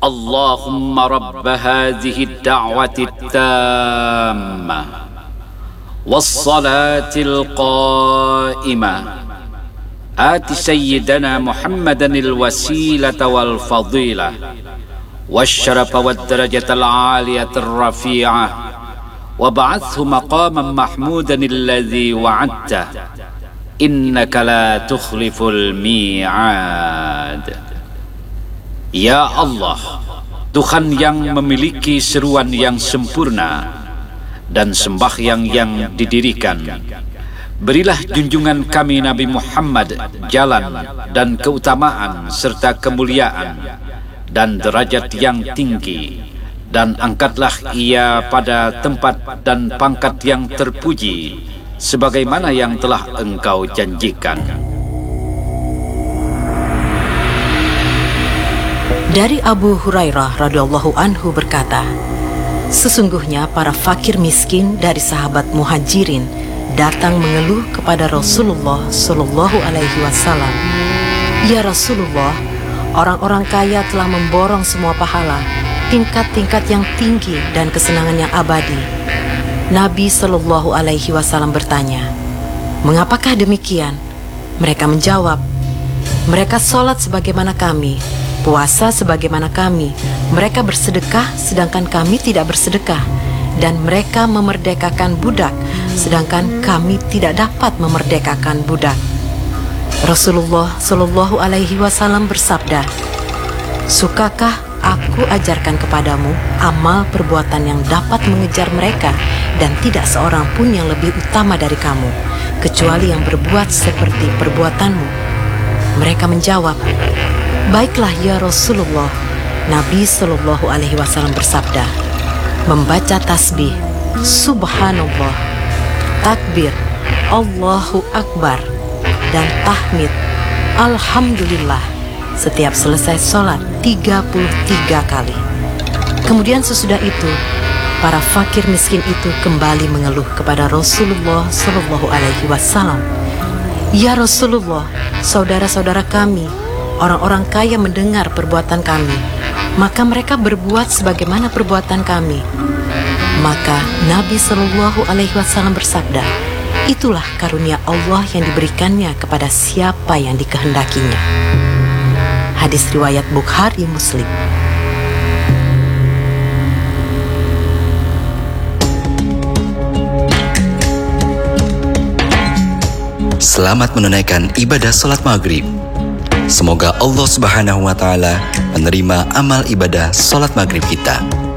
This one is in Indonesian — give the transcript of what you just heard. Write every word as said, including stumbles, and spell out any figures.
اللهم رب هذه الدعوة التامة والصلاة القائمة آت سيدنا محمدا الوسيلة والفضيلة والشرف والدرجة العالية الرفيعة وابعثه مقاما محمودا الذي وعدته إنك لا تخلف الميعاد. Ya Allah, Tuhan yang memiliki seruan yang sempurna dan sembahyang yang didirikan, berilah junjungan kami Nabi Muhammad jalan dan keutamaan serta kemuliaan dan derajat yang tinggi, dan angkatlah ia pada tempat dan pangkat yang terpuji sebagaimana yang telah Engkau janjikan. Dari Abu Hurairah radhiyallahu anhu berkata, sesungguhnya para fakir miskin dari sahabat Muhajirin datang mengeluh kepada Rasulullah Shallallahu Alaihi Wasallam. Ya Rasulullah, orang-orang kaya telah memborong semua pahala, tingkat-tingkat yang tinggi dan kesenangan yang abadi. Nabi Shallallahu Alaihi Wasallam bertanya, mengapakah demikian? Mereka menjawab, mereka sholat sebagaimana kami, puasa sebagaimana kami, mereka bersedekah sedangkan kami tidak bersedekah, dan mereka memerdekakan budak sedangkan kami tidak dapat memerdekakan budak. Rasulullah Shallallahu Alaihi Wasallam bersabda, sukakah aku ajarkan kepadamu amal perbuatan yang dapat mengejar mereka, dan tidak seorang pun yang lebih utama dari kamu, kecuali yang berbuat seperti perbuatanmu. Mereka menjawab, baiklah ya Rasulullah. Nabi Shallallahu Alaihi Wasallam bersabda, membaca tasbih, subhanallah, takbir, Allahu Akbar, dan tahmid, alhamdulillah, setiap selesai sholat tiga puluh tiga kali. Kemudian sesudah itu, para fakir miskin itu kembali mengeluh kepada Rasulullah Shallallahu Alaihi Wasallam. Ya Rasulullah, saudara-saudara kami, orang-orang kaya mendengar perbuatan kami, maka mereka berbuat sebagaimana perbuatan kami. Maka Nabi Shallallahu Alaihi Wasallam bersabda, itulah karunia Allah yang diberikannya kepada siapa yang dikehendakinya. Hadis riwayat Bukhari Muslim. Selamat menunaikan ibadah sholat maghrib. Semoga Allah Subhanahu wa Ta'ala menerima amal ibadah sholat maghrib kita.